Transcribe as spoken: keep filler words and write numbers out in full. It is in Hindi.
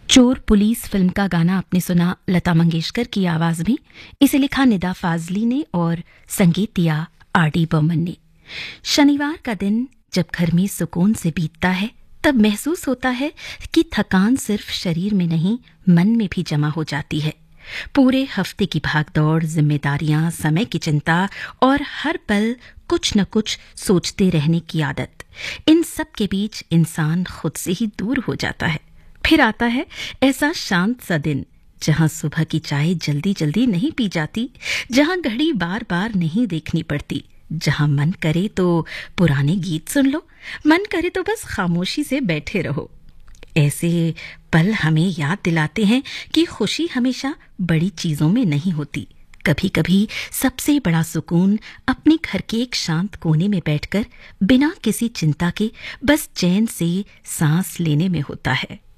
चोर पुलिस फिल्म का गाना आपने सुना लता मंगेशकर की आवाज में। इसे लिखा निदा फाजली ने और संगीत दिया आर डी बर्मन ने। शनिवार का दिन जब घर में सुकून से बीतता है तब महसूस होता है कि थकान सिर्फ शरीर में नहीं मन में भी जमा हो जाती है। पूरे हफ्ते की भागदौड़, जिम्मेदारियां, समय की चिंता और हर पल कुछ न कुछ सोचते रहने की आदत, इन सब के बीच इंसान खुद से ही दूर हो जाता है। फिर आता है ऐसा शांत सा दिन जहां सुबह की चाय जल्दी जल्दी नहीं पी जाती, जहां घड़ी बार बार नहीं देखनी पड़ती, जहां मन करे तो पुराने गीत सुन लो, मन करे तो बस खामोशी से बैठे रहो। ऐसे पल हमें याद दिलाते हैं कि खुशी हमेशा बड़ी चीजों में नहीं होती। कभी कभी सबसे बड़ा सुकून अपने घर के एक शांत कोने में बैठकर बिना किसी चिंता के बस चैन से सांस लेने में होता है।